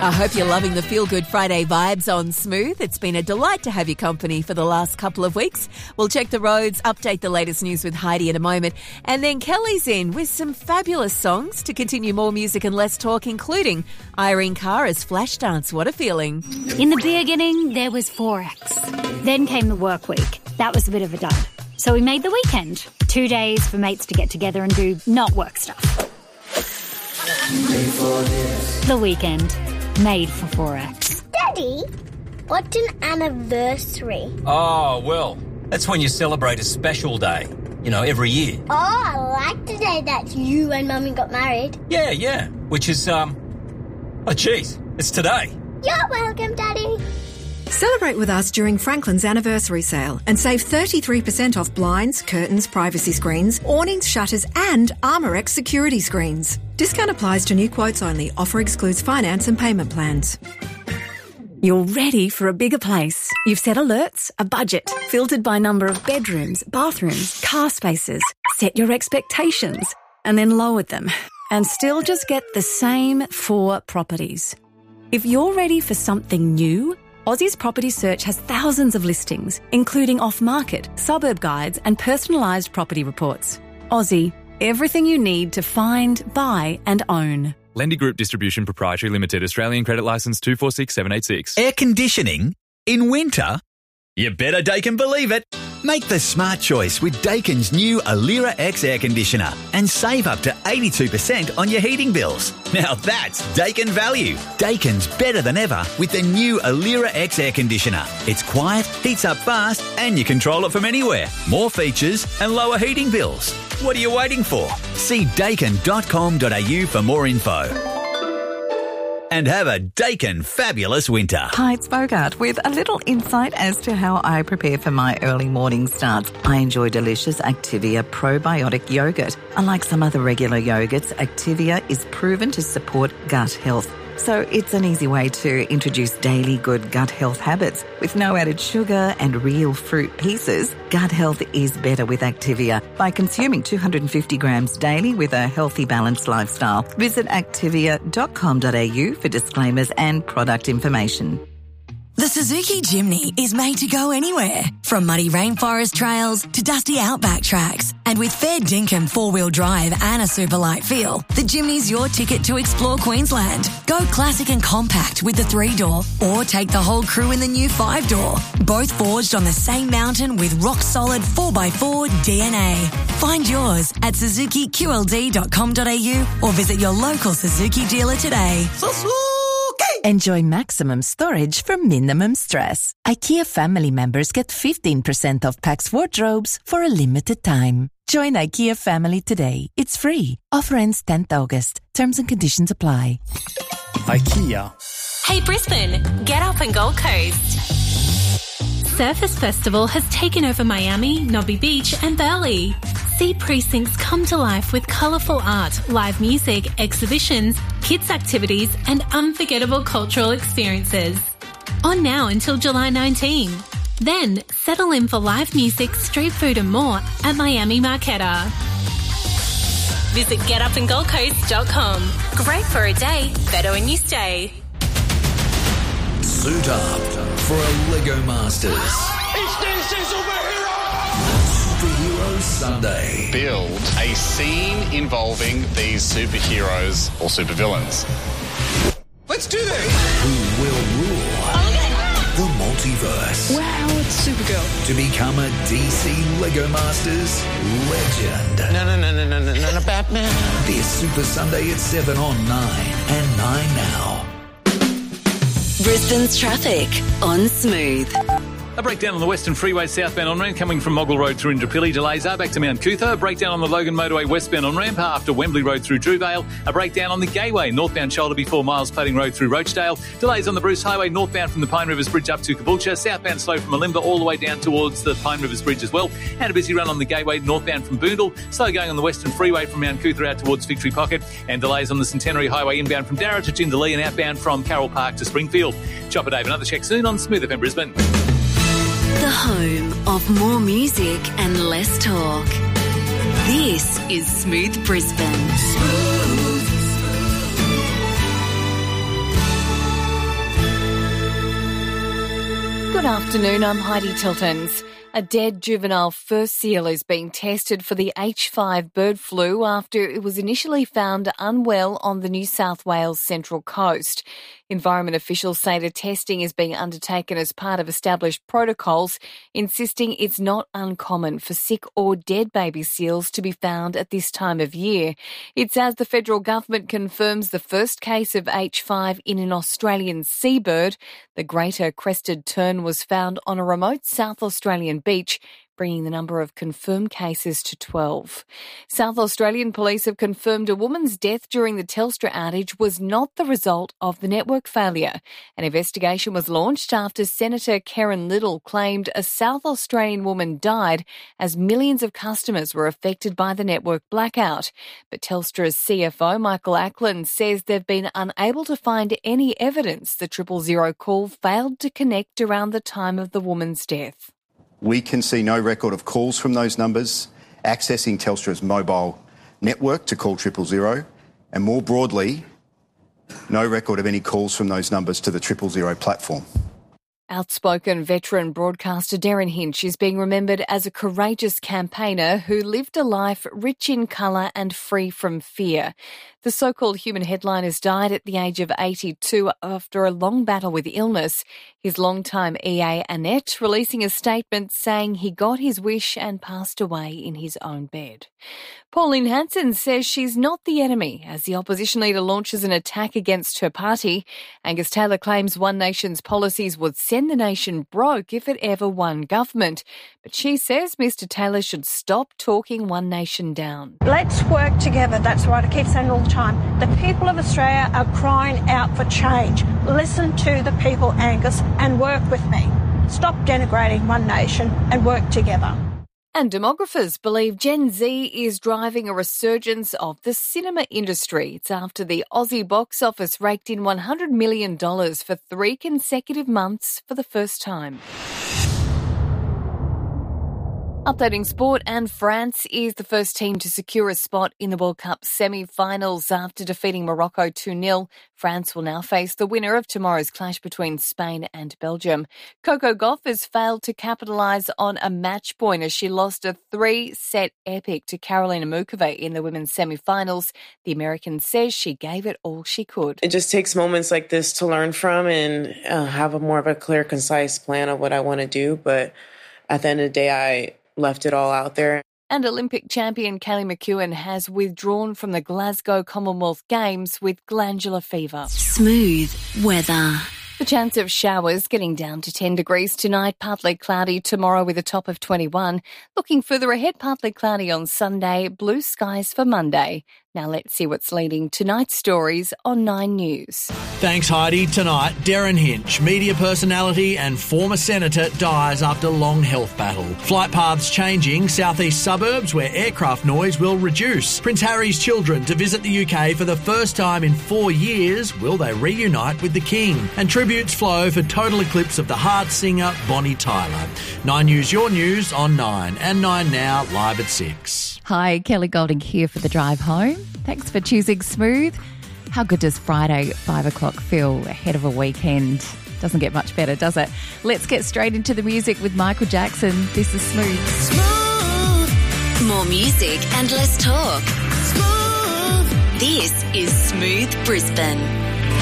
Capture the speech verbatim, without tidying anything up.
I hope you're loving the Feel Good Friday vibes on Smooth. It's been a delight to have your company for the last couple of weeks. We'll check the roads, update the latest news with Heidi in a moment. And then Kelly's in with some fabulous songs to continue more music and less talk, including Irene Cara's Flashdance. What a feeling. In the beginning, there was Forex. Then came the work week. That was a bit of a dud. So we made the weekend. Two days for mates to get together and do not work stuff. The weekend. Made for Forex. Daddy, what's an anniversary? Oh, well, that's when you celebrate a special day, you know, every year. Oh, I like the day that you and Mummy got married. Yeah, yeah, which is, um, oh, geez, it's today. You're welcome, Daddy. Celebrate with us during Franklin's anniversary sale and save thirty-three percent off blinds, curtains, privacy screens, awnings, shutters and Armorex security screens. Discount applies to new quotes only. Offer excludes finance and payment plans. You're ready for a bigger place. You've set alerts, a budget, filtered by number of bedrooms, bathrooms, car spaces, set your expectations, and then lowered them, and still just get the same four properties. If you're ready for something new, Aussie's Property Search has thousands of listings, including off-market, suburb guides and personalised property reports. Aussie, everything you need to find, buy and own. Lendy Group Distribution Proprietary Limited, Australian Credit Licence two four six seven eight six. Air conditioning? In winter? You better Daikin believe it. Make the smart choice with Daikin's new Alira X air conditioner and save up to eighty-two percent on your heating bills. Now that's Daikin value. Daikin's better than ever with the new Alira X air conditioner. It's quiet, heats up fast and you control it from anywhere. More features and lower heating bills. What are you waiting for? See daikin dot com dot a u for more info. And have a Daikin fabulous winter. Hi, it's Bogart with a little insight as to how I prepare for my early morning starts. I enjoy delicious Activia probiotic yogurt. Unlike some other regular yogurts, Activia is proven to support gut health. So it's an easy way to introduce daily good gut health habits. With no added sugar and real fruit pieces, gut health is better with Activia by consuming two hundred fifty grams daily with a healthy, balanced lifestyle. Visit activia dot com dot a u for disclaimers and product information. The Suzuki Jimny is made to go anywhere, from muddy rainforest trails to dusty outback tracks. And with fair dinkum four-wheel drive and a super light feel, the Jimny's your ticket to explore Queensland. Go classic and compact with the three-door, or take the whole crew in the new five-door. Both forged on the same mountain with rock-solid four by four D N A. Find yours at suzuki q l d dot com dot a u or visit your local Suzuki dealer today. Suzuki! Enjoy maximum storage for minimum stress. IKEA family members get fifteen percent off Pax wardrobes for a limited time. Join IKEA family today. It's free. Offer ends tenth August. Terms and conditions apply. IKEA. Hey Brisbane, get up and Gold Coast. Surfers Festival has taken over Miami, Nobby Beach and Burleigh. See precincts come to life with colourful art, live music, exhibitions, kids activities and unforgettable cultural experiences. On now until July nineteenth. Then settle in for live music, street food and more at Miami Marquetta. Visit get up and gold coast dot com. Great for a day, better when you stay. Suit up for a Lego Masters. It's D C Superhero! Superhero Sunday. Build a scene involving these superheroes or supervillains. Let's do this! Who will rule Oh, the multiverse? wow, it's Supergirl. To become a D C Lego Masters legend. No, no, no, no, no, no, no, no, Batman. This Super Sunday at seven on nine and nine now. Brisbane's traffic on Smooth. A breakdown on the Western Freeway southbound on-ramp coming from Moggle Road through Indooroopilly. Delays are back to Mount Cootha. A breakdown on the Logan Motorway westbound on-ramp after Wembley Road through Drewvale. A breakdown on the Gateway northbound shoulder before Miles Plating Road through Roachdale. Delays on the Bruce Highway northbound from the Pine Rivers Bridge up to Caboolture. Southbound slow from Malimba all the way down towards the Pine Rivers Bridge as well. And a busy run on the Gateway northbound from Boondall. Slow going on the Western Freeway from Mount Cootha out towards Victory Pocket. And delays on the Centenary Highway inbound from Darra to Jindalee and outbound from Carroll Park to Springfield. Chopper Dave, another check soon on Smooth F M Brisbane. The home of more music and less talk. This is Smooth Brisbane. Smooth. Good afternoon, I'm Heidi Tiltons. A dead juvenile fur seal is being tested for the H five bird flu after it was initially found unwell on the New South Wales Central Coast. Environment officials say the testing is being undertaken as part of established protocols, insisting it's not uncommon for sick or dead baby seals to be found at this time of year. It's as the federal government confirms the first case of H five in an Australian seabird. The greater crested tern was found on a remote South Australian beach, bringing the number of confirmed cases to twelve. South Australian police have confirmed a woman's death during the Telstra outage was not the result of the network failure. An investigation was launched after Senator Karen Little claimed a South Australian woman died as millions of customers were affected by the network blackout. But Telstra's C F O, Michael Ackland, says they've been unable to find any evidence the triple zero call failed to connect around the time of the woman's death. We can see no record of calls from those numbers accessing Telstra's mobile network to call triple zero, and more broadly, no record of any calls from those numbers to the triple zero platform. Outspoken veteran broadcaster Darren Hinch is being remembered as a courageous campaigner who lived a life rich in colour and free from fear. The so-called human headliners died at the age of eighty-two after a long battle with illness. His longtime E A, Annette, releasing a statement saying he got his wish and passed away in his own bed. Pauline Hanson says she's not the enemy as the opposition leader launches an attack against her party. Angus Taylor claims One Nation's policies would send the nation broke if it ever won government. But she says Mr Taylor should stop talking One Nation down. Let's work together. That's what I keep saying all the time. The people of Australia are crying out for change. Listen to the people, Angus, and work with me. Stop denigrating One Nation and work together. And demographers believe Gen Z is driving a resurgence of the cinema industry. It's after the Aussie box office raked in one hundred million dollars for three consecutive months for the first time. Updating sport, and France is the first team to secure a spot in the World Cup semi-finals after defeating Morocco two nil. France will now face the winner of tomorrow's clash between Spain and Belgium. Coco Gauff has failed to capitalise on a match point as she lost a three-set epic to Karolina Muchova in the women's semi-finals. The American says she gave it all she could. It just takes moments like this to learn from and uh, have a more of a clear, concise plan of what I want to do. But at the end of the day, I left it all out there. And Olympic champion Kelly McEwen has withdrawn from the Glasgow Commonwealth Games with glandular fever. Smooth weather. The chance of showers getting down to ten degrees tonight, partly cloudy tomorrow with a top of twenty-one. Looking further ahead, partly cloudy on Sunday, blue skies for Monday. Now let's see what's leading tonight's stories on Nine News. Thanks, Heidi. Tonight, Darren Hinch, media personality and former senator, dies after long health battle. Flight paths changing, southeast suburbs where aircraft noise will reduce. Prince Harry's children to visit the U K for the first time in four years. Will they reunite with the King? And tributes flow for total eclipse of the heart singer Bonnie Tyler. Nine News, your news on Nine, and Nine Now, live at six. Hi, Kelly Golding here for the drive home. Thanks for choosing Smooth. How good does Friday at five o'clock feel ahead of a weekend? Doesn't get much better, does it? Let's get straight into the music with Michael Jackson. This is Smooth. Smooth. More music and less talk. Smooth. This is Smooth Brisbane.